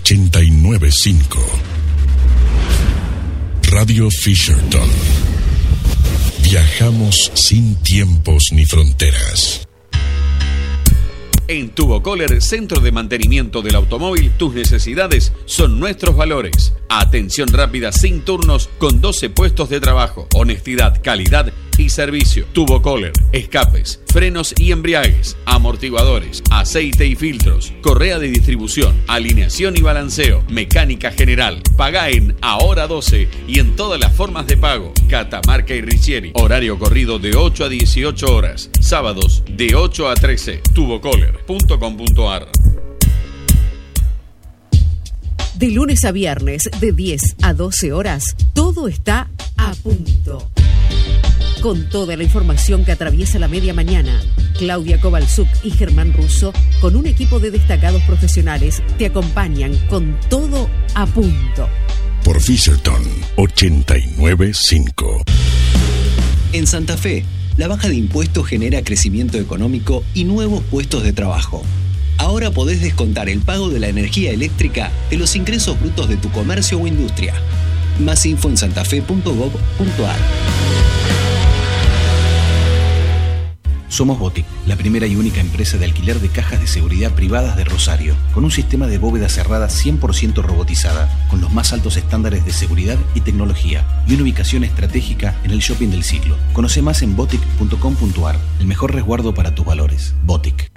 89.5. Radio Fisherton. Viajamos sin tiempos ni fronteras. En Tubocoller, centro de mantenimiento del automóvil, tus necesidades son nuestros valores. Atención rápida sin turnos con 12 puestos de trabajo. Honestidad, calidad y servicio. Tubocoller, escapes, frenos y embriagues, amortiguadores, aceite y filtros, correa de distribución, alineación y balanceo, mecánica general. Paga en Ahora 12 y en todas las formas de pago. Catamarca y Riccieri. Horario corrido de 8 a 18 horas. Sábados de 8 a 13. Tubocoller.com.ar. De lunes a viernes, de 10 a 12 horas, todo está a punto. Con toda la información que atraviesa la media mañana, Claudia Kovalchuk y Germán Russo, con un equipo de destacados profesionales, te acompañan con todo a punto. Por Fisherton 89.5. En Santa Fe, la baja de impuestos genera crecimiento económico y nuevos puestos de trabajo. Ahora podés descontar el pago de la energía eléctrica de los ingresos brutos de tu comercio o industria. Más info en santafe.gov.ar. Somos Botic, la primera y única empresa de alquiler de cajas de seguridad privadas de Rosario, con un sistema de bóveda cerrada 100% robotizada, con los más altos estándares de seguridad y tecnología, y una ubicación estratégica en el shopping del siglo. Conoce más en botic.com.ar, el mejor resguardo para tus valores. Botic.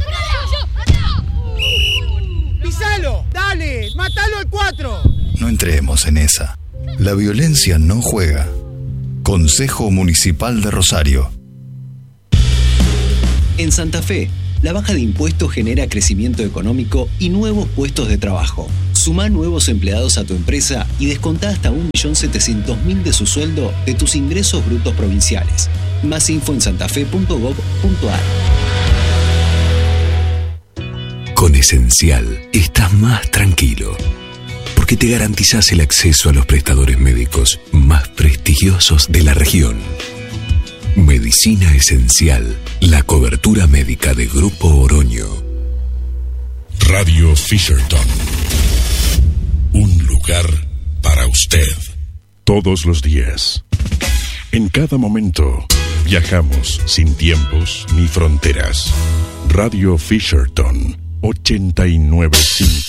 ¡Pisalo! ¡Dale! ¡Mátalo al 4! No entremos en esa. La violencia no juega. Consejo Municipal de Rosario. En Santa Fe, la baja de impuestos genera crecimiento económico y nuevos puestos de trabajo. Sumá nuevos empleados a tu empresa y descontá hasta 1.700.000 de su sueldo de tus ingresos brutos provinciales. Más info en santafe.gov.ar. Con Esencial estás más tranquilo, porque te garantizás el acceso a los prestadores médicos más prestigiosos de la región. Medicina Esencial, la cobertura médica de Grupo Oroño. Radio Fisherton. Un lugar para usted. Todos los días. En cada momento. Viajamos sin tiempos ni fronteras. Radio Fisherton 89.5.